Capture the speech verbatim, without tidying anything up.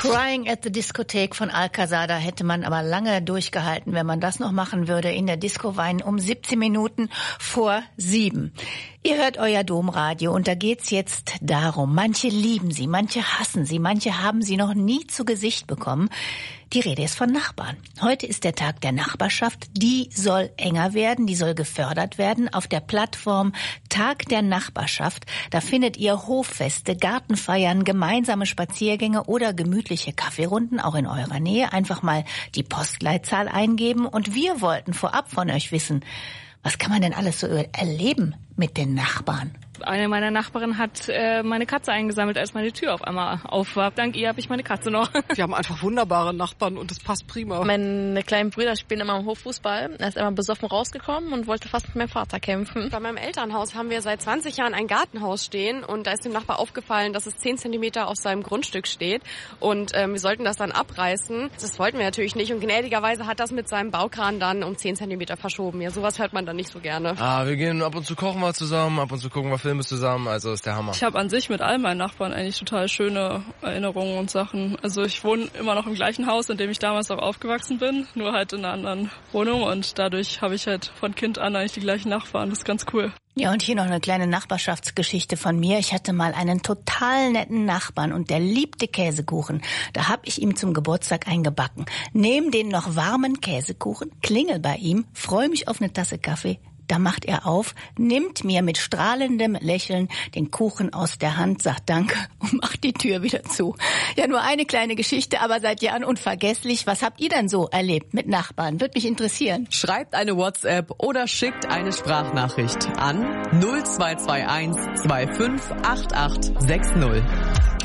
Crying at the Diskothek von Alcazar, da hätte man aber lange durchgehalten, wenn man das noch machen würde. In der Disco weinen um siebzehn Minuten vor sieben. Ihr hört euer Domradio und da geht's jetzt darum, manche lieben sie, manche hassen sie, manche haben sie noch nie zu Gesicht bekommen. Die Rede ist von Nachbarn. Heute ist der Tag der Nachbarschaft. Die soll enger werden, die soll gefördert werden. Auf der Plattform Tag der Nachbarschaft, da findet ihr Hoffeste, Gartenfeiern, gemeinsame Spaziergänge oder gemütliche Kaffeerunden, auch in eurer Nähe. Einfach mal die Postleitzahl eingeben. Und wir wollten vorab von euch wissen, was kann man denn alles so erleben mit den Nachbarn? Eine meiner Nachbarinnen hat äh, meine Katze eingesammelt, als meine Tür auf einmal auf war. Dank ihr habe ich meine Katze noch. Wir haben einfach wunderbare Nachbarn und das passt prima. Meine kleinen Brüder spielen immer im Hoffußball. Er ist immer besoffen rausgekommen und wollte fast mit meinem Vater kämpfen. Bei meinem Elternhaus haben wir seit zwanzig Jahren ein Gartenhaus stehen und da ist dem Nachbar aufgefallen, dass es zehn Zentimeter aus seinem Grundstück steht und ähm, wir sollten das dann abreißen. Das wollten wir natürlich nicht und gnädigerweise hat das mit seinem Baukran dann um zehn Zentimeter verschoben. Ja, sowas hört man dann nicht so gerne. Ah, wir gehen ab und zu kochen mal zusammen, ab und zu gucken wir Filme zusammen, also ist der Hammer. Ich habe an sich mit all meinen Nachbarn eigentlich total schöne Erinnerungen und Sachen. Also ich wohne immer noch im gleichen Haus, in dem ich damals auch aufgewachsen bin, nur halt in einer anderen Wohnung und dadurch habe ich halt von Kind an eigentlich die gleichen Nachbarn. Das ist ganz cool. Ja, und hier noch eine kleine Nachbarschaftsgeschichte von mir. Ich hatte mal einen total netten Nachbarn und der liebte Käsekuchen. Da hab ich ihm zum Geburtstag einen gebacken. Nehm den noch warmen Käsekuchen, klingel bei ihm, freue mich auf eine Tasse Kaffee. Da macht er auf, nimmt mir mit strahlendem Lächeln den Kuchen aus der Hand, sagt Danke und macht die Tür wieder zu. Ja, nur eine kleine Geschichte, aber seit Jahren unvergesslich. Was habt ihr denn so erlebt mit Nachbarn? Würde mich interessieren. Schreibt eine WhatsApp oder schickt eine Sprachnachricht an null zwei zwei eins zwei fünf acht acht sechs null.